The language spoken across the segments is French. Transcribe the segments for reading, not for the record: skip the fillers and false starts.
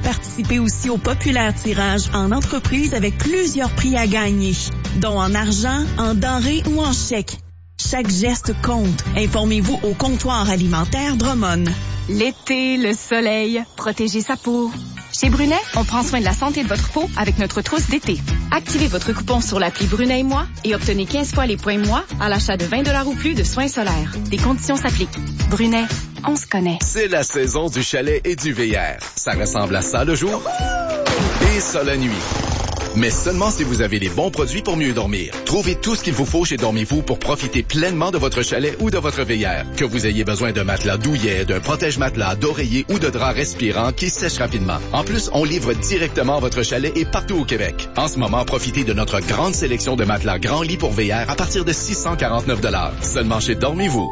Participez aussi au populaire tirage en entreprise avec plusieurs prix à gagner, dont en argent, en denrées ou en chèques. Chaque geste compte. Informez-vous au comptoir alimentaire Drummond. L'été, le soleil, protégez sa peau. Chez Brunet, on prend soin de la santé de votre peau avec notre trousse d'été. Activez votre coupon sur l'appli Brunet et moi et obtenez 15 fois les points moi à l'achat de 20 $ ou plus de soins solaires. Des conditions s'appliquent. Brunet, on se connaît. C'est la saison du chalet et du VR. Ça ressemble à ça le jour et ça la nuit. Mais seulement si vous avez les bons produits pour mieux dormir. Trouvez tout ce qu'il vous faut chez Dormez-vous pour profiter pleinement de votre chalet ou de votre VR. Que vous ayez besoin d'un matelas douillet, d'un protège-matelas, d'oreiller ou de drap respirant qui sèche rapidement. En plus, on livre directement votre chalet et partout au Québec. En ce moment, profitez de notre grande sélection de matelas grand lit pour VR à partir de 649 $. Seulement chez Dormez-vous.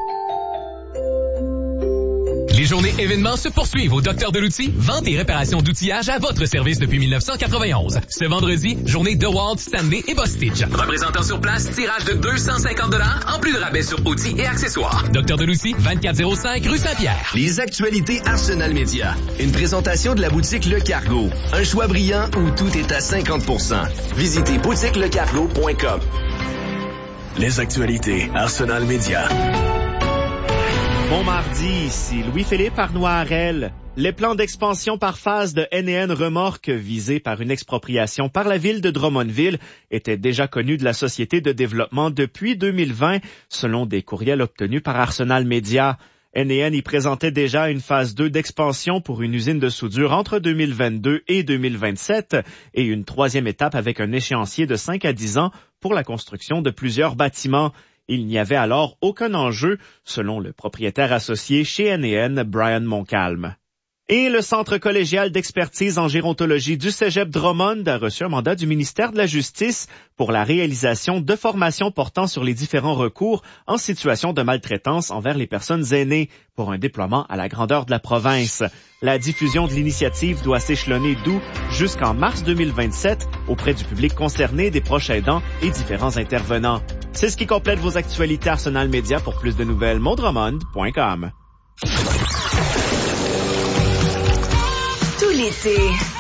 Les journées événements se poursuivent au Docteur de l'Outil. Vente et réparation d'outillage à votre service depuis 1991. Ce vendredi, journée DeWalt, Stanley et Bostitch. Représentant sur place, tirage de 250 $, en plus de rabais sur outils et accessoires. Docteur de l'Outil, 2405 rue Saint-Pierre. Les actualités Arsenal Média. Une présentation de la boutique Le Cargo. Un choix brillant où tout est à 50%. Visitez boutiquelecargo.com. Les actualités Arsenal Média. Bon mardi, ici Louis-Philippe Arnois-Harel. Les plans d'expansion par phase de N&N Remorques visés par une expropriation par la ville de Drummondville étaient déjà connus de la société de développement depuis 2020, selon des courriels obtenus par Arsenal Média. N&N y présentait déjà une phase 2 d'expansion pour une usine de soudure entre 2022 et 2027 et une troisième étape avec un échéancier de 5 à 10 ans pour la construction de plusieurs bâtiments. Il n'y avait alors aucun enjeu, selon le propriétaire associé chez N&N, Brian Moncalme. Et le Centre collégial d'expertise en gérontologie du Cégep Drummond a reçu un mandat du ministère de la Justice pour la réalisation de formations portant sur les différents recours en situation de maltraitance envers les personnes aînées pour un déploiement à la grandeur de la province. La diffusion de l'initiative doit s'échelonner d'août jusqu'en mars 2027 auprès du public concerné, des proches aidants et différents intervenants. C'est ce qui complète vos actualités Arsenal Média. Pour plus de nouvelles, mondrummond.com. Tout l'été,